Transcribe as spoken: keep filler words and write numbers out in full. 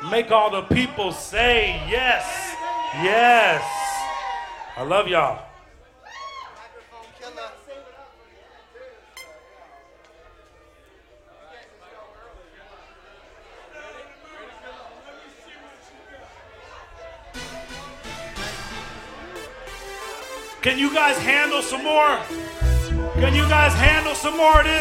Make all the people say yes. Yes. I love y'all. Can you guys handle some more? Can you guys handle some more of this?